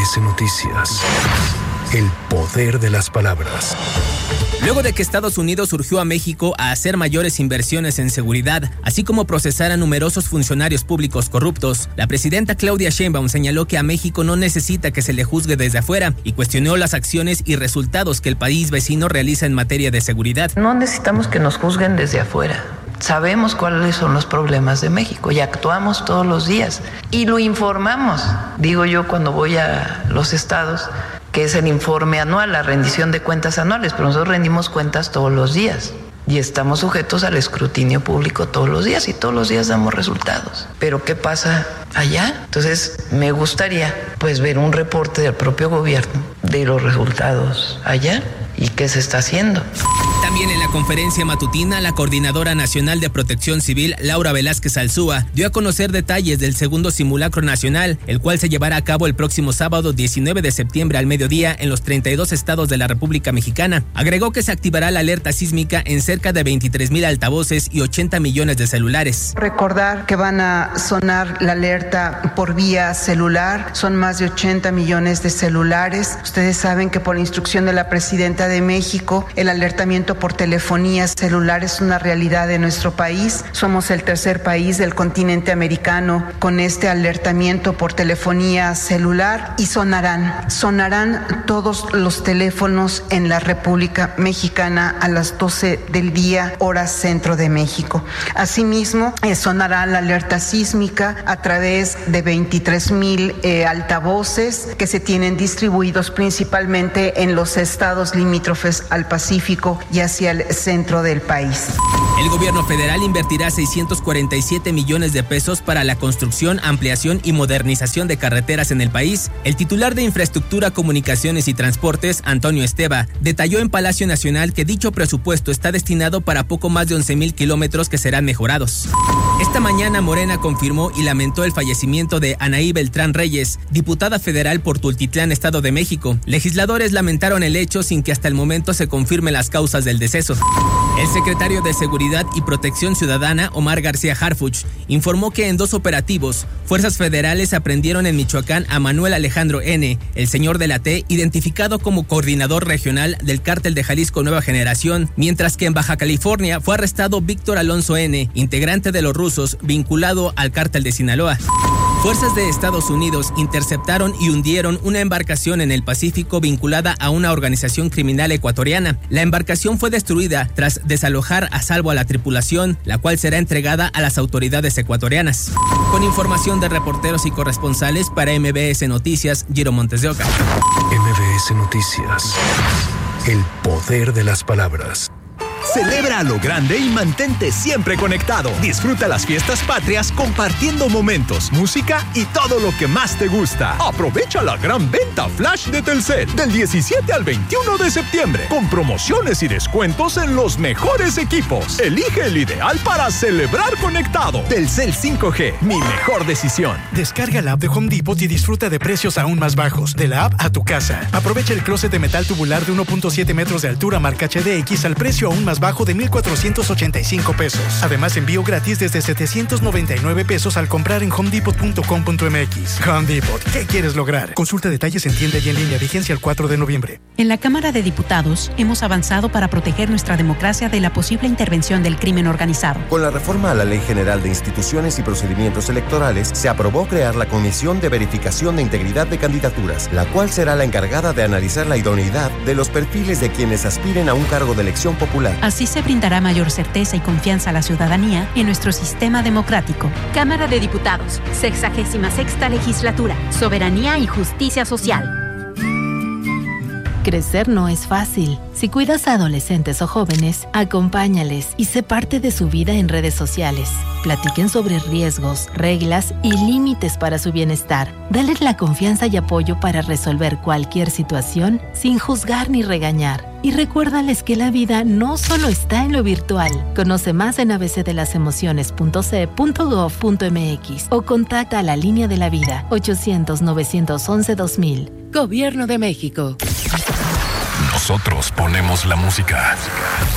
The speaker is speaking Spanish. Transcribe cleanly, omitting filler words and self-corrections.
MBS Noticias. El poder de las palabras. Luego de que Estados Unidos urgió a México a hacer mayores inversiones en seguridad, así como procesar a numerosos funcionarios públicos corruptos, la presidenta Claudia Sheinbaum señaló que a México no necesita que se le juzgue desde afuera y cuestionó las acciones y resultados que el país vecino realiza en materia de seguridad. No necesitamos que nos juzguen desde afuera. Sabemos cuáles son los problemas de México y actuamos todos los días y lo informamos. Digo yo cuando voy a los estados que es el informe anual, la rendición de cuentas anuales, pero nosotros rendimos cuentas todos los días y estamos sujetos al escrutinio público todos los días y todos los días damos resultados. Pero ¿qué pasa allá? Entonces me gustaría pues ver un reporte del propio gobierno de los resultados allá y qué se está haciendo. También en la conferencia matutina, la Coordinadora Nacional de Protección Civil, Laura Velázquez Alzúa, dio a conocer detalles del segundo simulacro nacional, el cual se llevará a cabo el próximo sábado 19 de septiembre al mediodía en los 32 estados de la República Mexicana. Agregó que se activará la alerta sísmica en cerca de 23,000 altavoces y 80 millones de celulares. Recordar que van a sonar la alerta por vía celular, son más de 80 millones de celulares. Ustedes saben que por instrucción de la Presidenta de México, el alertamiento por telefonía celular es una realidad de nuestro país. Somos el tercer país del continente americano con este alertamiento por telefonía celular y sonarán todos los teléfonos en la República Mexicana a las 12 del día, hora centro de México. Asimismo, sonará la alerta sísmica a través de 23,000 altavoces que se tienen distribuidos principalmente en los estados limítrofes al Pacífico y hacia el centro del país. El gobierno federal invertirá 647 millones de pesos para la construcción, ampliación y modernización de carreteras en el país. El titular de Infraestructura, Comunicaciones y Transportes, Antonio Esteva, detalló en Palacio Nacional que dicho presupuesto está destinado para poco más de 11,000 kilómetros que serán mejorados. Esta mañana Morena confirmó y lamentó el fallecimiento de Anaí Beltrán Reyes, diputada federal por Tultitlán, Estado de México. Legisladores lamentaron el hecho sin que hasta el momento se confirmen las causas del deceso. El secretario de Seguridad y Protección Ciudadana, Omar García Harfuch, informó que en 2 operativos, fuerzas federales aprendieron en Michoacán a Manuel Alejandro N., el señor de la T, identificado como coordinador regional del Cártel de Jalisco Nueva Generación, mientras que en Baja California fue arrestado Víctor Alonso N., integrante de los rusos, vinculado al Cártel de Sinaloa. Fuerzas de Estados Unidos interceptaron y hundieron una embarcación en el Pacífico vinculada a una organización criminal ecuatoriana. La embarcación fue destruida tras desalojar a salvo a la tripulación, la cual será entregada a las autoridades ecuatorianas. Con información de reporteros y corresponsales para MBS Noticias, Giro Montes de Oca. MBS Noticias. El poder de las palabras. Celebra a lo grande y mantente siempre conectado. Disfruta las fiestas patrias compartiendo momentos, música y todo lo que más te gusta. Aprovecha la gran venta flash de Telcel del 17 al 21 de septiembre con promociones y descuentos en los mejores equipos. Elige el ideal para celebrar conectado. Telcel 5G, mi mejor decisión. Descarga la app de Home Depot y disfruta de precios aún más bajos. De la app a tu casa. Aprovecha el closet de metal tubular de 1.7 metros de altura marca HDX al precio aún más bajo de $1,485 pesos. Además, envío gratis desde $799 pesos al comprar en homedepot.com.mx. Home Depot, ¿qué quieres lograr? Consulta detalles en tienda y en línea. Vigencia el 4 de noviembre. En la Cámara de Diputados hemos avanzado para proteger nuestra democracia de la posible intervención del crimen organizado. Con la reforma a la Ley General de Instituciones y Procedimientos Electorales, se aprobó crear la Comisión de Verificación de Integridad de Candidaturas, la cual será la encargada de analizar la idoneidad de los perfiles de quienes aspiren a un cargo de elección popular. Así se brindará mayor certeza y confianza a la ciudadanía en nuestro sistema democrático. Cámara de Diputados, 66ª Legislatura, Soberanía y Justicia Social. Crecer no es fácil. Si cuidas a adolescentes o jóvenes, acompáñales y sé parte de su vida en redes sociales. Platiquen sobre riesgos, reglas y límites para su bienestar. Dales la confianza y apoyo para resolver cualquier situación sin juzgar ni regañar. Y recuérdales que la vida no solo está en lo virtual. Conoce más en abcdelasemociones.ce.gov.mx o contacta a la Línea de la Vida 800-911-2000. Gobierno de México. Nosotros ponemos la música.